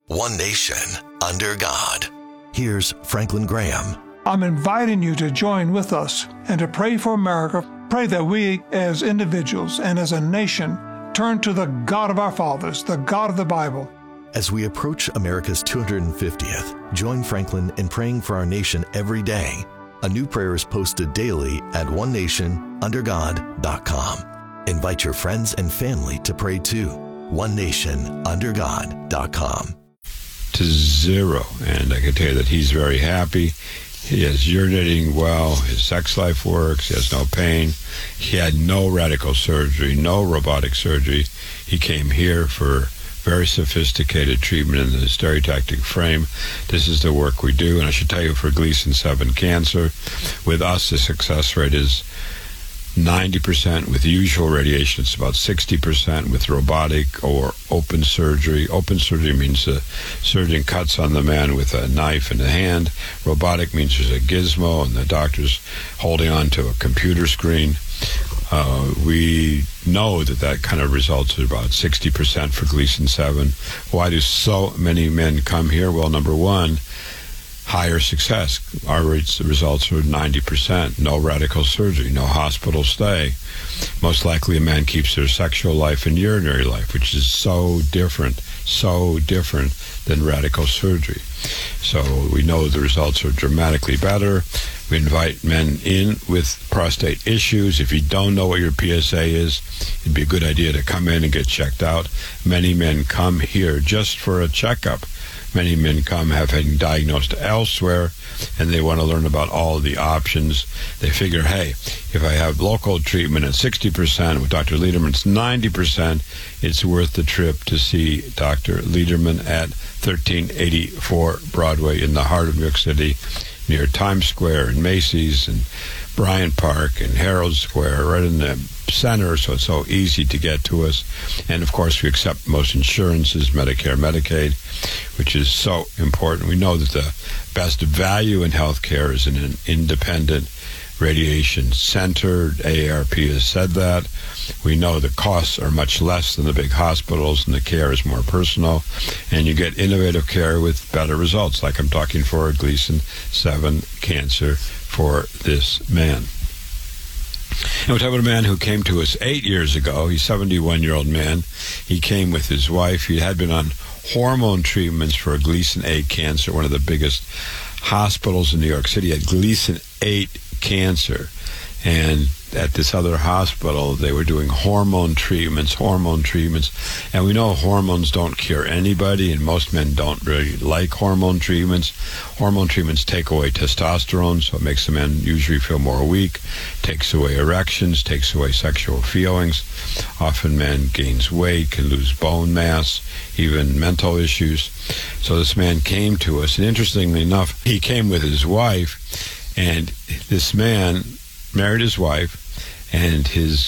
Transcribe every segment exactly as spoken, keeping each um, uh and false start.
One nation, under God. Here's Franklin Graham. I'm inviting you to join with us and to pray for America. Pray that we as individuals and as a nation turn to the God of our fathers, the God of the Bible. As we approach America's two hundred fiftieth, join Franklin in praying for our nation every day. A new prayer is posted daily at one nation under god dot com. Invite your friends and family to pray too. one nation under god dot com. To zero, and I can tell you that he's very happy. He is urinating well. His sex life works. He has no pain. He had no radical surgery, no robotic surgery. He came here for very sophisticated treatment in the stereotactic frame. This is the work we do, and I should tell you, for Gleason seven cancer, with us the success rate is ninety percent. With usual radiation, it's about sixty percent. With robotic or open surgery, open surgery means the surgeon cuts on the man with a knife in the hand. Robotic means there's a gizmo and the doctor's holding on to a computer screen. Uh, we know that that kind of results in about sixty percent for Gleason seven. Why do so many men come here? Well, number one, higher success. Our rates, the results are ninety percent. No radical surgery, no hospital stay. Most likely a man keeps their sexual life and urinary life, which is so different, so different than radical surgery. So we know the results are dramatically better. We invite men in with prostate issues. If you don't know what your P S A is, it'd be a good idea to come in and get checked out. Many men come here just for a checkup. Many men come having diagnosed elsewhere, and they want to learn about all of the options. They figure, hey, if I have local treatment at sixty percent, with Doctor Lederman it's ninety percent, it's worth the trip to see Doctor Lederman at thirteen eighty-four Broadway in the heart of New York City, near Times Square and Macy's and Bryant Park and Herald Square, right in the center, so it's so easy to get to us. And of course, we accept most insurances, Medicare, Medicaid, which is so important. We know that the best value in healthcare is in an independent radiation center. A A R P has said that. We know the costs are much less than the big hospitals, and the care is more personal, and you get innovative care with better results, like I'm talking for Gleason seven cancer for this man. And we're talking about a man who came to us eight years ago. He's a seventy-one-year-old man. He came with his wife. He had been on hormone treatments for a Gleason eight cancer, one of the biggest hospitals in New York City. He had Gleason eight cancer. And at this other hospital, they were doing hormone treatments, hormone treatments. And we know hormones don't cure anybody, and most men don't really like hormone treatments. Hormone treatments take away testosterone, so it makes the man usually feel more weak, takes away erections, takes away sexual feelings. Often men gains weight, can lose bone mass, even mental issues. So this man came to us, and interestingly enough, he came with his wife, and this man married his wife, and his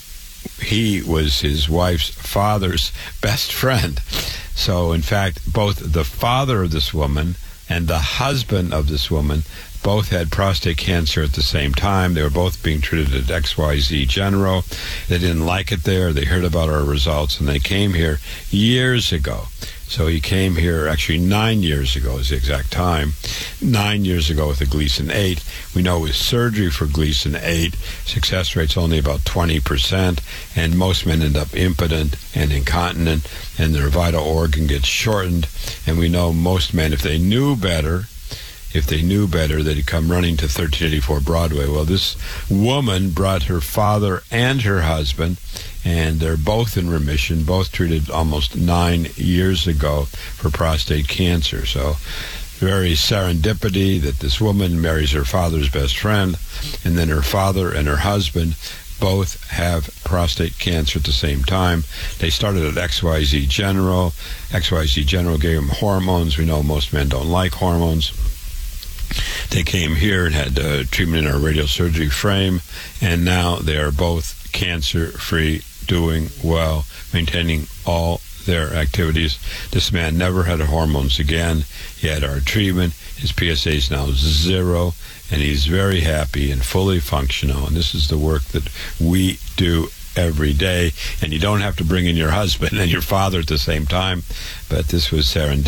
he was his wife's father's best friend. So in fact, both the father of this woman and the husband of this woman both had prostate cancer at the same time. They were both being treated at X Y Z General. They didn't like it there. They heard about our results, and they came here years ago. So he came here actually nine years ago is the exact time, nine years ago with a Gleason eight. We know with surgery for Gleason eight, success rate's only about twenty percent, and most men end up impotent and incontinent, and their vital organ gets shortened. And we know most men, if they knew better, if they knew better, they'd come running to thirteen eighty-four Broadway. Well, this woman brought her father and her husband, and they're both in remission, both treated almost nine years ago for prostate cancer. So very serendipity that this woman marries her father's best friend, and then her father and her husband both have prostate cancer at the same time. They started at X Y Z General. X Y Z General gave them hormones. We know most men don't like hormones. They came here and had uh, treatment in our radiosurgery frame, and now they are both cancer-free, doing well, maintaining all their activities. This man never had hormones again. He had our treatment. His P S A is now zero, and he's very happy and fully functional. And this is the work that we do every day. And you don't have to bring in your husband and your father at the same time, but this was serendipity.